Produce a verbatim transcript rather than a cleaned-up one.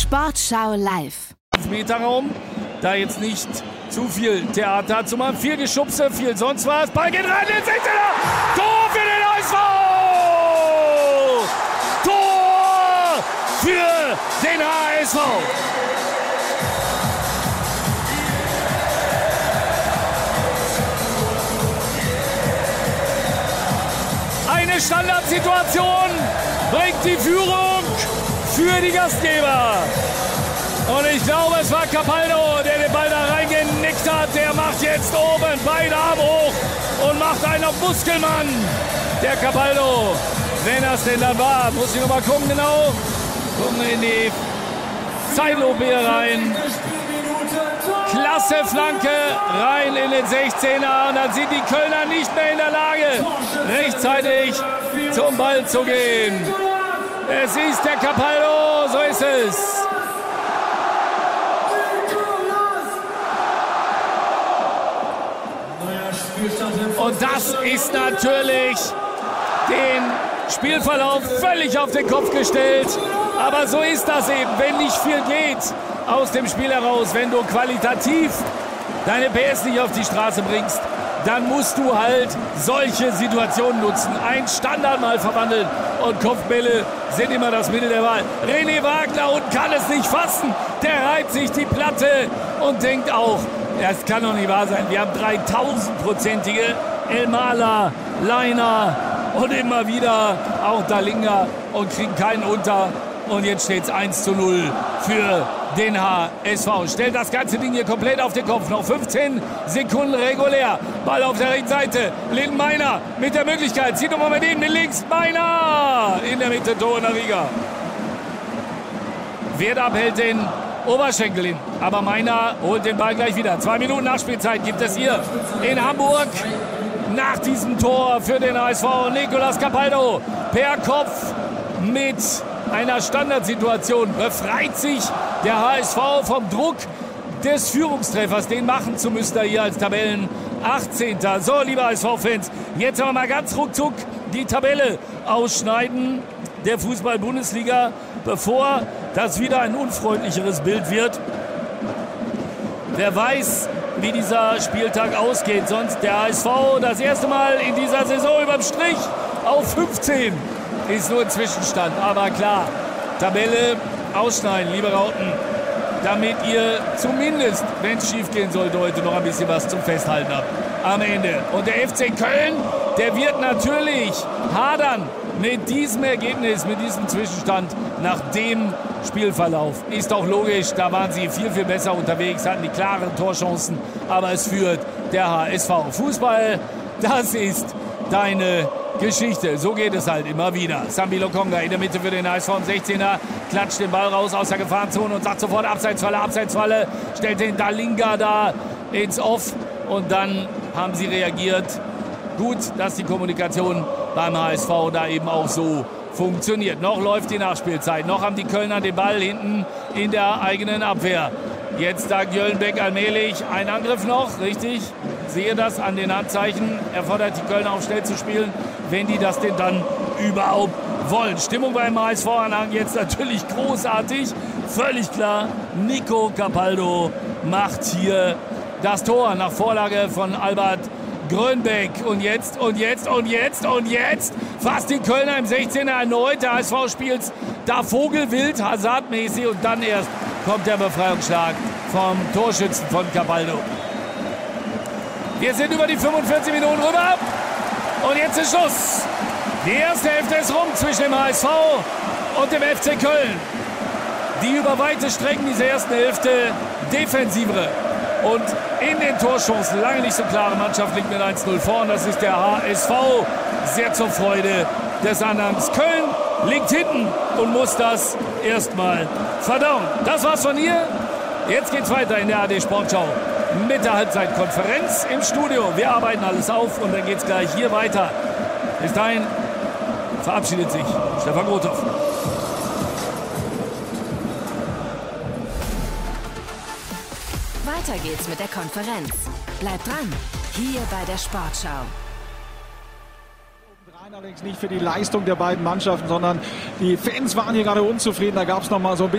Sportschau live. Meterraum, da jetzt nicht zu viel Theater zu machen. Viel Geschubse, viel sonst was. Ball geht rein, den sechzehner. Tor für den H S V! Tor für den H S V! Eine Standardsituation bringt die Führung für die Gastgeber. Und ich glaube, es war Capaldo, der den Ball da reingenickt hat. Der macht jetzt oben beide Arme hoch und macht einen auf Muskelmann. Der Capaldo, wenn das denn dann war, muss ich noch mal gucken genau. Gucken in die Zeitlupe hier rein. Klasse Flanke rein in den sechzehner. Und dann sind die Kölner nicht mehr in der Lage, rechtzeitig zum Ball zu gehen. Es ist der Capaldo, so ist es. Und das ist natürlich den Spielverlauf völlig auf den Kopf gestellt. Aber so ist das eben, wenn nicht viel geht aus dem Spiel heraus, wenn du qualitativ deine P S nicht auf die Straße bringst, dann musst du halt solche Situationen nutzen. Ein Standard mal verwandeln und Kopfbälle sind immer das Mittel der Wahl. René Wagner und kann es nicht fassen. Der reibt sich die Platte und denkt auch, das kann doch nicht wahr sein. Wir haben dreitausendprozentige Elmala, Leiner und immer wieder auch Dalinga und kriegen keinen unter. Und jetzt steht es eins zu null für den H S V. Stellt das ganze Ding hier komplett auf den Kopf. Noch fünfzehn Sekunden regulär. Ball auf der rechten Seite. Linden Meiner mit der Möglichkeit. Sieht doch mal mit ihm mit links. Meiner in der Mitte. Tor in der Riga. Werder hält den Oberschenkel hin. Aber Meiner holt den Ball gleich wieder. Zwei Minuten Nachspielzeit gibt es hier in Hamburg. Nach diesem Tor für den H S V. Nicolas Capaldo per Kopf mit einer Standardsituation befreit sich der H S V vom Druck des Führungstreffers, den machen zu müssen da hier als Tabellen achtzehnter So, liebe H S V-Fans, jetzt aber mal ganz ruckzuck die Tabelle ausschneiden der Fußball-Bundesliga, bevor das wieder ein unfreundlicheres Bild wird. Wer weiß, wie dieser Spieltag ausgeht. Sonst der H S V das erste Mal in dieser Saison überm Strich auf fünfzehn. Ist nur ein Zwischenstand. Aber klar, Tabelle ausschneiden, liebe Rauten, damit ihr zumindest, wenn es schief gehen sollte, heute noch ein bisschen was zum Festhalten habt am Ende. Und der F C Köln, der wird natürlich hadern mit diesem Ergebnis, mit diesem Zwischenstand nach dem Spielverlauf. Ist doch logisch, da waren sie viel, viel besser unterwegs, hatten die klaren Torchancen, aber es führt der H S V. Fußball, das ist deine Geschichte. So geht es halt immer wieder. Sambi Lokonga in der Mitte für den H S V im sechzehner, klatscht den Ball raus aus der Gefahrenzone und sagt sofort Abseitsfalle, Abseitsfalle, stellt den Dalinga da ins Off und dann haben sie reagiert. Gut, dass die Kommunikation beim H S V da eben auch so funktioniert. Noch läuft die Nachspielzeit. Noch haben die Kölner den Ball hinten in der eigenen Abwehr. Jetzt sagt Jöllenbeck allmählich ein Angriff noch, richtig? Sehe das an den Handzeichen. Er fordert die Kölner auf schnell zu spielen, wenn die das denn dann überhaupt wollen. Stimmung beim H S V-Anhang jetzt natürlich großartig. Völlig klar, Nico Capaldo macht hier das Tor nach Vorlage von Albert Grönbeck. Und jetzt, und jetzt, und jetzt, und jetzt fast die Kölner im sechzehner erneut. Der H S V spielt da vogelwild, Hazard-mäßig und dann erst kommt der Befreiungsschlag vom Torschützen von Capaldo. Wir sind über die fünfundvierzig Minuten rüber und jetzt ist Schluss. Die erste Hälfte ist rum zwischen dem H S V und dem F C Köln. Die über weite Strecken dieser ersten Hälfte defensivere und in den Torchancen lange nicht so klare Mannschaft liegt mit eins null vor. Und das ist der H S V, sehr zur Freude des Anhangs. Köln liegt hinten und muss das erstmal verdauen. Das war's von hier. Jetzt geht's weiter in der A R D Sportschau mit der Halbzeitkonferenz im Studio. Wir arbeiten alles auf und dann geht's gleich hier weiter. Bis dahin verabschiedet sich Stefan Grothoff. Weiter geht's mit der Konferenz. Bleibt dran, hier bei der Sportschau. Allerdings nicht für die Leistung der beiden Mannschaften, sondern die Fans waren hier gerade unzufrieden. Da gab es noch mal so ein bisschen